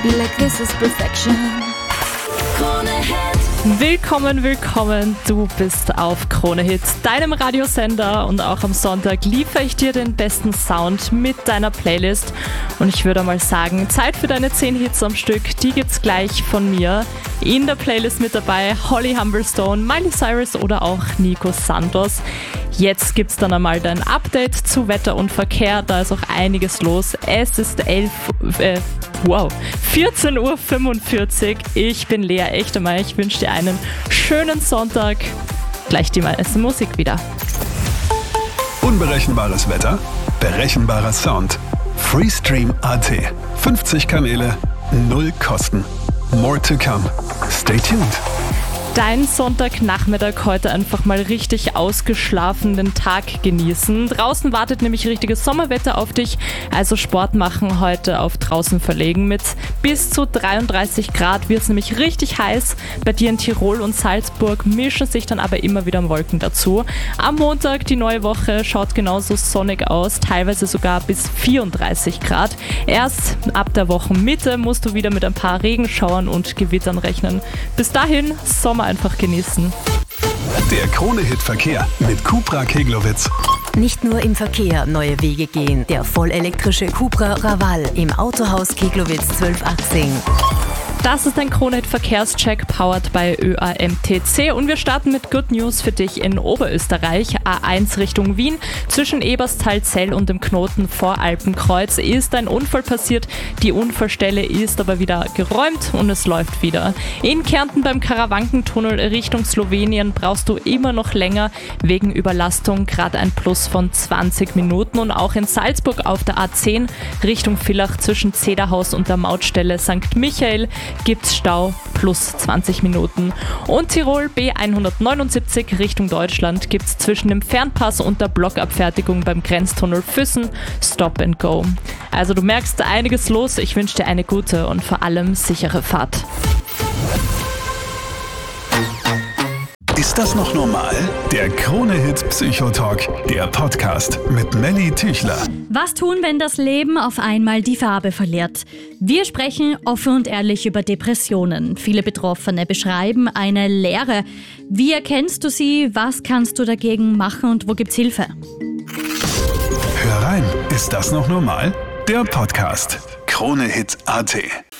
Like this is perfection. Krone Hit. Willkommen, du bist auf Krone Hit, deinem Radiosender, und auch am Sonntag liefere ich dir den besten Sound mit deiner Playlist und ich würde mal sagen, Zeit für deine 10 Hits am Stück, die gibt's gleich von mir. In der Playlist mit dabei Holly Humberstone, Miley Cyrus oder auch Nico Santos. Jetzt gibt's dann einmal dein Update zu Wetter und Verkehr, da ist auch einiges los. Es ist 14.45 Uhr. Ich bin Lea Echtemeyer, ich wünsche dir einen schönen Sonntag. Gleich die meiste Musik wieder. Unberechenbares Wetter, berechenbarer Sound. Freestream.at. 50 Kanäle, 0 Kosten. More to come. Stay tuned. Dein Sonntagnachmittag heute einfach mal richtig ausgeschlafen den Tag genießen. Draußen wartet nämlich richtiges Sommerwetter auf dich, also Sport machen heute auf draußen verlegen. Mit bis zu 33 Grad wird es nämlich richtig heiß. Bei dir in Tirol und Salzburg mischen sich dann aber immer wieder Wolken dazu. Am Montag, die neue Woche, schaut genauso sonnig aus, teilweise sogar bis 34 Grad. Erst ab der Wochenmitte musst du wieder mit ein paar Regenschauern und Gewittern rechnen. Bis dahin, Sommer einfach genießen. Der Krone-Hit-Verkehr mit Cupra Keglowitz. Nicht nur im Verkehr neue Wege gehen. Der vollelektrische Cupra Raval im Autohaus Keglowitz 1218. Das ist ein Krone-Hit-Verkehrscheck powered by ÖAMTC und wir starten mit Good News für dich in Oberösterreich. A1 Richtung Wien zwischen Eberstal-Zell und dem Knoten vor Alpenkreuz ist ein Unfall passiert. Die Unfallstelle ist aber wieder geräumt und es läuft wieder. In Kärnten beim Karawankentunnel Richtung Slowenien brauchst du immer noch länger wegen Überlastung, gerade ein Plus von 20 Minuten. Und auch in Salzburg auf der A10 Richtung Villach zwischen Zederhaus und der Mautstelle St. Michael gibt's Stau plus 20 Minuten. Und Tirol B179 Richtung Deutschland gibt's zwischen dem Fernpass und der Blockabfertigung beim Grenztunnel Füssen Stop and Go. Also du merkst, einiges los. Ich wünsche dir eine gute und vor allem sichere Fahrt. Ist das noch normal? Der Krone-Hit Psychotalk, der Podcast mit Melly Tüchler. Was tun, wenn das Leben auf einmal die Farbe verliert? Wir sprechen offen und ehrlich über Depressionen. Viele Betroffene beschreiben eine Leere. Wie erkennst du sie? Was kannst du dagegen machen und wo gibt's Hilfe? Hör rein, ist das noch normal? Der Podcast Krone-Hit.at.